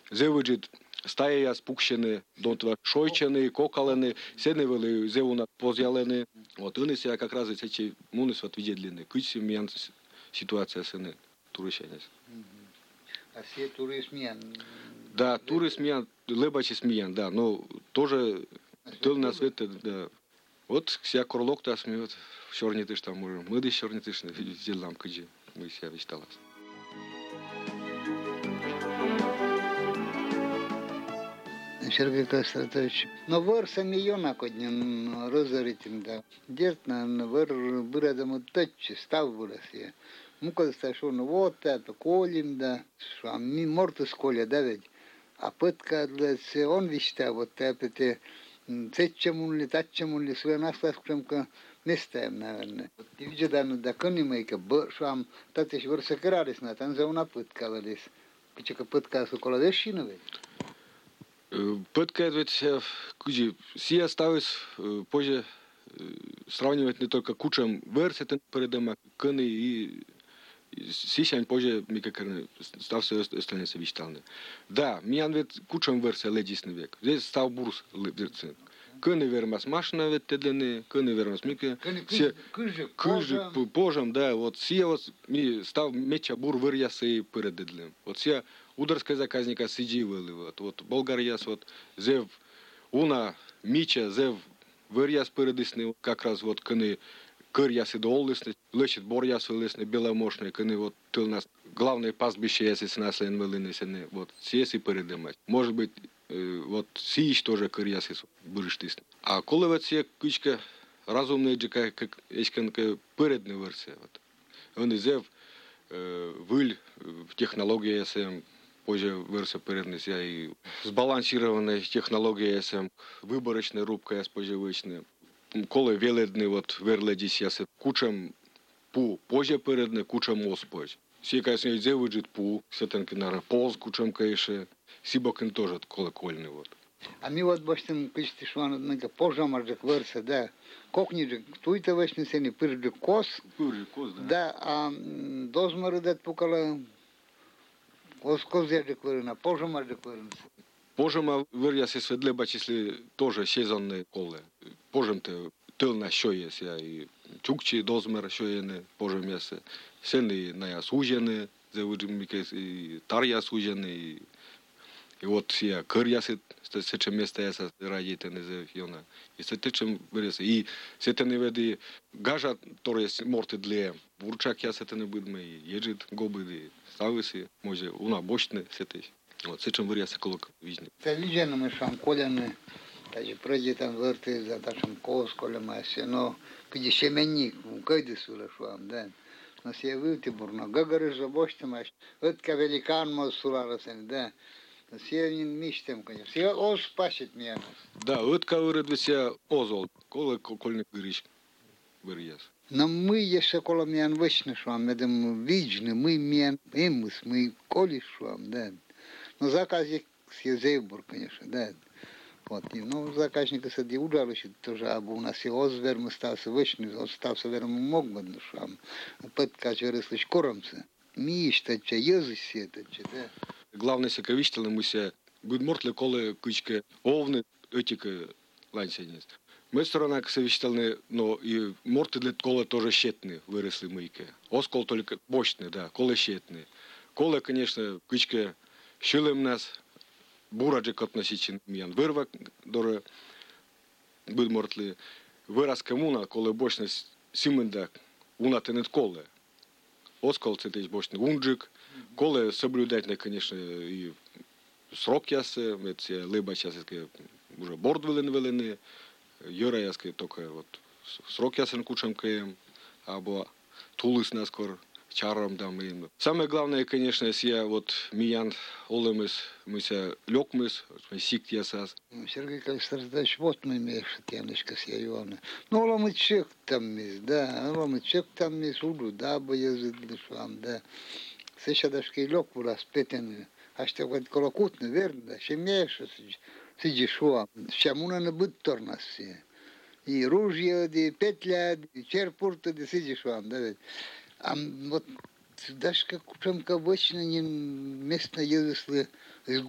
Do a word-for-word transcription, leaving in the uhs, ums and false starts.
Зевиджит стає спукщене, донтва шойчене, кокалене, сеневели зевуна позялене. Вот он из себя как раз эти мунус вот видели, куча миян ситуация сене турищанец. А все турис миян? Да, турис миян, лебачи смиян, да, но тоже тыл на свет, да. Вот вся курлок-то смеет, черный тыш там, мы да черный тыш, видели нам кыджи, мы себя вещталась. Сергей Константинович, но вор самиона коднен розоритим да. Дертна вор бырадам точи став вырасы. Мукал сташон вот это колим да. Шами мортус коля да ведь. А пытка для он вещта вот это цечемун ли тачемун ли своя наслас кремка местаем наверное. Ты видишь да да конимайка бор шам татеш вор сакарис на там за una пытка лис. Кичка пытка с около вещины ведь. Пытка ведь куди все осталось позже сравнивать не только кучам версий передам кыны и сейчас позже мы как стал все остальные совещания. Да, миян ведь кучам версий ледисный век. Здесь стал бурс версий. Кыны вермас машина ведь тедлены, кыны вермас мики. Все кыжи пожем, да, вот все вот ми стал меча бур вырясы передедлем. Вот все ударская заказника сидивали вот. Вот Болгарияс вот зев уна мича зев выряс передесны как раз вот кыны кырясы доллесны, лечит борясы лесны беломошные кыны вот тыл нас главное пастбище если с нас лен вот все си передемать. Может быть вот сич тоже кырясы бырыштысны. А коли вот все кычка разумные джека как эчканка передная версия вот. Он зев выль в технологии СМ позже версия передная и сбалансированная технология СМ выборочная рубка споживочная. Коли веледний вот верледісь ясе кучам пу позже передне кучам оспож. Всі кайсні зевиджит пу, сетенки нара поз кучам кайше, сібокен тоже колокольний вот. А ми вот баштен кычты шван нага позже маржик верса, да. Кокнижик туйта вешни сени пыржик кос. Пыржик кос, да. Да, а дозмары дат пукала кос кос яжик вырына, позже маржик вырына. Пожем выряси сведлеба числи тоже сезонные колы. Пожем-то тыл на що есть, я и чукчи дозмер що є, пожем ясе. Сені на сужены, завыджим и тарья сужены, и и вот все кырьясы, сечем место яса радиты не завьона. И сечем выряси. И сетени веди гажа, который морты для бурчак ясе не будме, и ежит гобы, стависи, може уна бочне сетеш. Вот, сечем выряси колок вижни. Та лижено мы шам коляны, даже пройди там вырты за ташем кос коля масе, но где семенник, кайды сула швам, да. Но все вылты бурно, гагары за бочте маш, вытка великан мол суларасен, да. Но все не мечтем, конечно. Все оз спасет меня. Да, вытка вырыдвися озол, колы кольник гриш выряс. Но мы еще коло меня вычны швам, медем виджны, мы меня имыс, мы коли швам, да. Но заказик съездил, конечно, да. Вот, и, ну, заказника сади ударили, тоже, а у нас и озвер, мы стався вычны, остався вером мог бы, ну, швам. Пытка через лишь коромцы. Мишта, че, езыси это, че, да. Главное, соковичтелы мы се, будь мортли, колы кычка, овны, этика, лансенец. Мы сторона совещательные, но и морты для колы тоже щетные выросли мыйки. Оскол только бочные, да, колы щетные. Колы, конечно, кычка щилим нас, бураджик относительно миян вырвак, дора, будь мортли, выраз коммуна, колы бочные сименда, уна тенет колы. Оскол цетесь бочный унджик, колы соблюдательные, конечно, и срок ясы, это либо сейчас уже борт велен-велены, Юра яски только вот срок ясен кучам каем, або тулыс наскор чарам дам им. Самое главное, конечно, если вот миян олемыс, мы ся лёгмыс, сик ясас. Сергей Константинович, вот мы имеешь тяночка с Яйона. Ну, ломычек там мис, да, ломычек там мис, уду, да, бы язык лишвам, да. Сейчас даже лёг ураз петен, а что вот колокутно, верно, да, щемеешь, сидишь вам, щамуна не будет торнасы. И ружье, и петля, и черпурта, и сидишь вам, да, ведь. А вот даже как ученка обычно не местно ездили